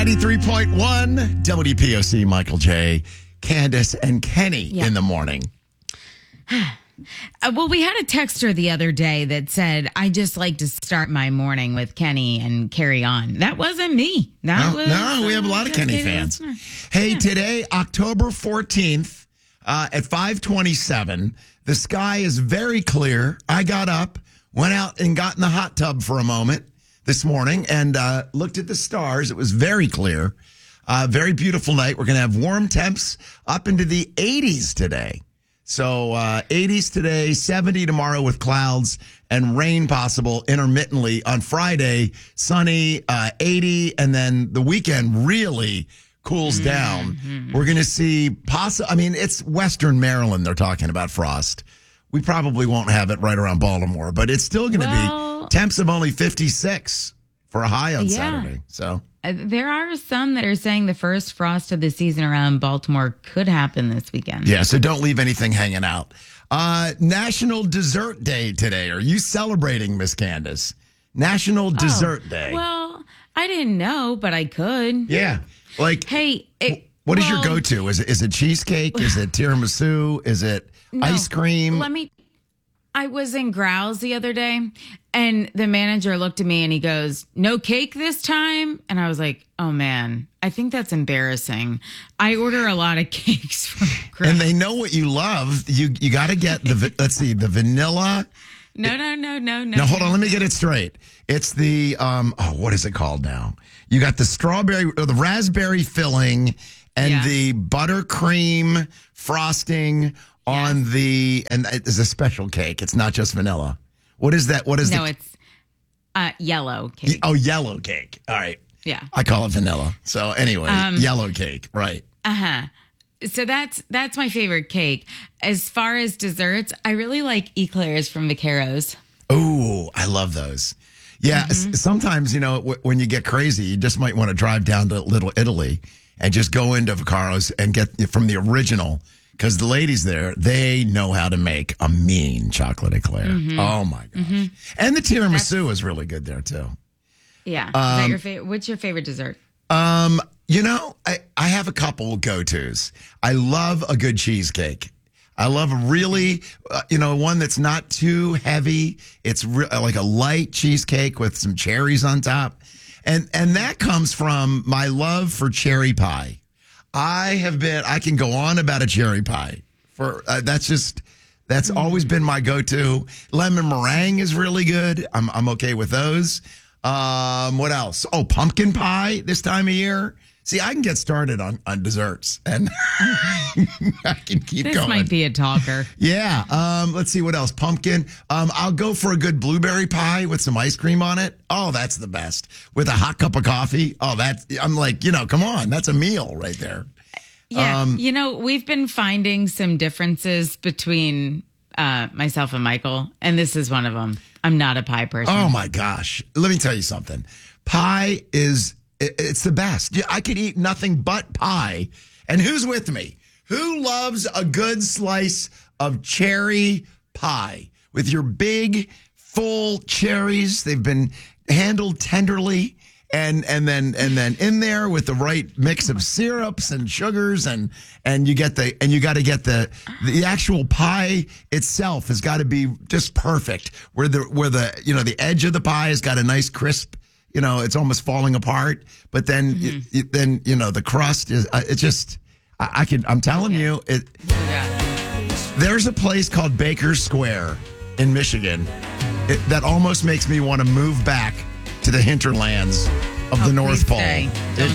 93.1 WPOC, Michael J., Candace, and Kenny in the morning. Well, we had a texter the other day that said, I just like to start my morning with Kenny and carry on. That wasn't me. We have a lot of Kenny fans. Hey, today, October 14th at 5:27, the sky is very clear. I got up, went out and got in the hot tub for a moment this morning and looked at the stars. It was very clear. Very beautiful night. We're going to have warm temps up into the 80s today. So 80s today, 70 tomorrow with clouds and rain possible intermittently. On Friday, sunny, 80, and then the weekend really cools down. We're going to see it's Western Maryland they're talking about frost. We probably won't have it right around Baltimore, but it's still going to be temps of only 56 for a high on Saturday. So there are some that are saying the first frost of the season around Baltimore could happen this weekend. Yeah, so don't leave anything hanging out. National Dessert Day today. Are you celebrating, Miss Candace? National Dessert Day. Well, I didn't know, but I could. Yeah. Like, hey, what is your go-to? Is it cheesecake? Is it tiramisu? Is it ice cream? I was in Growls the other day, and the manager looked at me and he goes, "No cake this time?" And I was like, "Oh man, I think that's embarrassing." I order a lot of cakes from Growls. And they know what you love. You got to get the vanilla. No. No, hold on. Let me get it straight. It's the what is it called now? You got the strawberry or the raspberry filling and the buttercream frosting on and it's a special cake. It's not just vanilla. What is that? It's yellow cake. Oh, yellow cake. All right. Yeah. I call it vanilla. So anyway, yellow cake. Right. So that's my favorite cake. As far as desserts, I really like eclairs from Vaqueros. Oh, I love those. Yeah. Sometimes, when you get crazy, you just might want to drive down to Little Italy and just go into Vaqueros and get from the original. Because the ladies there, they know how to make a mean chocolate eclair. Oh, my gosh. And the tiramisu is really good there, too. Yeah. Is that your favorite? What's your favorite dessert? I have a couple go-tos. I love a good cheesecake. I love really, one that's not too heavy. It's like a light cheesecake with some cherries on top. And that comes from my love for cherry pie. I can go on about a cherry pie for that's always been my go-to. Lemon meringue is really good. I'm okay with those. What else? Oh, pumpkin pie this time of year. See, I can get started on desserts and I can keep going. This might be a talker. Yeah. Let's see what else. Pumpkin. I'll go for a good blueberry pie with some ice cream on it. Oh, that's the best. With a hot cup of coffee. Oh, I'm like, come on. That's a meal right there. Yeah. We've been finding some differences between myself and Michael, and this is one of them. I'm not a pie person. Oh my gosh. Let me tell you something. Pie it's the best. I could eat nothing but pie. And who's with me? Who loves a good slice of cherry pie with your big, full cherries? They've been handled tenderly, and then in there with the right mix of syrups and sugars, and you got to get the actual pie itself has got to be just perfect. Where the edge of the pie has got a nice crisp. It's almost falling apart, but then, the crust is, I'm telling you, there's a place called Baker's Square in Michigan that almost makes me want to move back to the hinterlands of the North Pole.